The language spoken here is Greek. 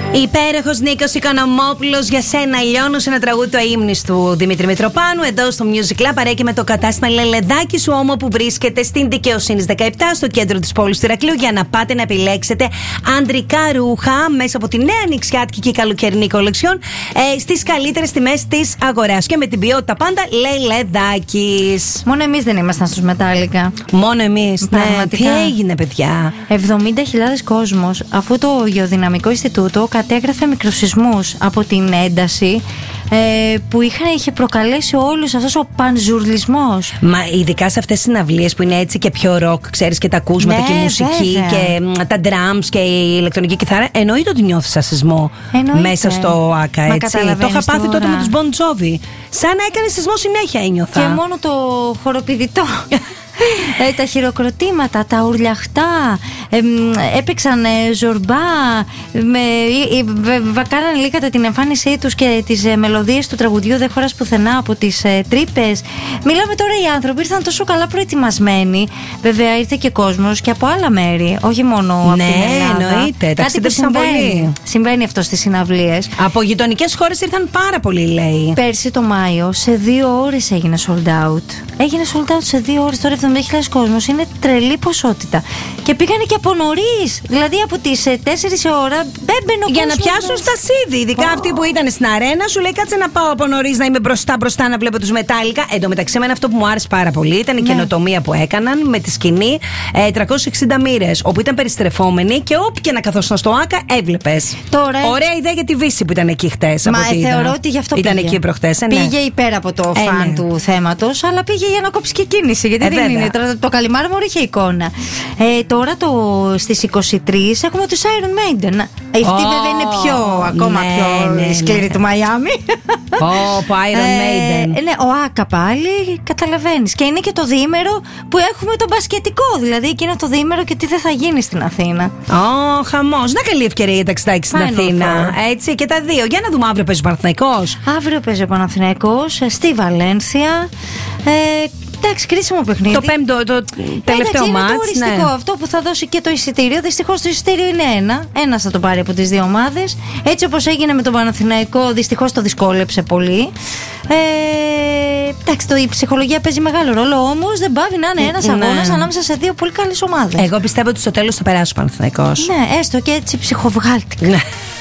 Υπέροχος Νίκος Οικονομόπουλος, για σένα λιώνω, σε ένα τραγούδι του αείμνης του Δημήτρη Μητροπάνου, εδώ στο Music Lab, παρέα και με το κατάστημα Λελεδάκι σου Όμο, που βρίσκεται στην Δικαιοσύνης 17, στο κέντρο της πόλης του Ηρακλείου, για να πάτε να επιλέξετε ανδρικά ρούχα μέσα από τη νέα νηξιάτικη και καλοκαιρινή κολεξιόν στις καλύτερες τιμές της αγοράς και με την ποιότητα πάντα Λελεδάκης. Μόνο εμείς δεν ήμασταν στους Μετάλλικα. Μόνο εμείς, ναι. Τι έγινε, παιδιά? 70.000 κόσμος, αφού το Γεωδυναμικό Ινστιτούτο κατέγραφε μικροσεισμούς από την ένταση που είχε προκαλέσει όλους αυτός ο πανζουρλισμός. Μα ειδικά σε αυτές τις συναυλίες που είναι έτσι και πιο ροκ, ξέρεις, και τα ακούσματα, ναι, και η μουσική, βέβαια, και τα drums και η ηλεκτρονική κιθάρα, εννοείται ότι νιώθεις σαν σεισμό μέσα στο ΆΚΑ, έτσι. Το είχα πάθει τότε με τους Bon Jovi. Σαν να έκανε σεισμό συνέχεια ένιωθα. Και μόνο το χοροπηδητό. Τα χειροκροτήματα, τα ουρλιαχτά, έπαιξαν ζορμπά, κάνανε λίγο κατά την εμφάνισή τους και τις μελωδίες του τραγουδιού «Δεν χωράς πουθενά» από τις τρύπες. Μιλάμε τώρα, οι άνθρωποι ήρθαν τόσο καλά προετοιμασμένοι. Βέβαια ήρθε και κόσμος και από άλλα μέρη, όχι μόνο από την Ελλάδα. Ναι, εννοείται, ταξίδεψαν πολύ. Συμβαίνει αυτό στις συναυλίες. Από γειτονικές χώρες ήρθαν πάρα πολλοί, λέει. Πέρσι το Μάιο σε 2 ώρες έγινε sold out. Έγινε sold out σε 2 ώρες. Τώρα 70.000 κόσμος, είναι τρελή ποσότητα. Και πήγανε και από νωρίς. Δηλαδή από τις 4 η ώρα μπαίνω για να πιάσουν στασίδι. Ειδικά αυτοί που ήταν στην αρένα, σου λέει κάτσε να πάω από νωρίς, να είμαι μπροστά να βλέπω τους Μετάλλικα. Εν τω μεταξύ, εμένα αυτό που μου άρεσε πάρα πολύ ήταν η καινοτομία που έκαναν με τη σκηνή 360 μοίρες, όπου ήταν περιστρεφόμενοι και όπου και να καθόσουν στο ΆΚΑ έβλεπες. Ωραία ιδέα για τη Βύση που ήταν εκεί χτες. Μα θεωρώ ότι γι' αυτό ήταν εκεί προχτές. Πήγε υπέρα από το φαν του θέματος, αλλά πήγε για να κόψει και κίνηση. Γιατί δεν είναι. Το Καλιμάρμαρο είχε εικόνα. Τώρα στις 23 έχουμε τους Iron Maiden. Αυτή βέβαια είναι ακόμα πιο σκληρή του Μαϊάμι. Iron Maiden. Ναι, ο ΆΚΑ πάλι, καταλαβαίνεις. Και είναι και το διήμερο που έχουμε το μπασκετικό. Δηλαδή εκείνο το διήμερο και τι δεν θα γίνει στην Αθήνα. Χαμός. Να, καλή ευκαιρία για ταξιδάκι στην Αθήνα. Έτσι και τα δύο. Για να δούμε, αύριο παίζει ο Παναθηναϊκός. Αύριο παίζει ο Παναθηναϊκός στη Βαλένθια. Εντάξει, κρίσιμο παιχνίδι. Το πέμπτο, το τελευταίο μάτς. Είναι το οριστικό αυτό που θα δώσει και το εισιτήριο. Δυστυχώς το εισιτήριο είναι ένας θα το πάρει από τις δύο ομάδες. Έτσι όπως έγινε με τον Παναθηναϊκό, δυστυχώς το δυσκόλεψε πολύ. Εντάξει, η ψυχολογία παίζει μεγάλο ρόλο, όμως δεν πάβει να είναι ένας αγώνας ανάμεσα σε δύο πολύ καλές ομάδες. Εγώ πιστεύω ότι στο τέλος θα περάσει ο Παναθηναϊκός. Ναι, έστω και έτσι ψυχοβγάλτικα.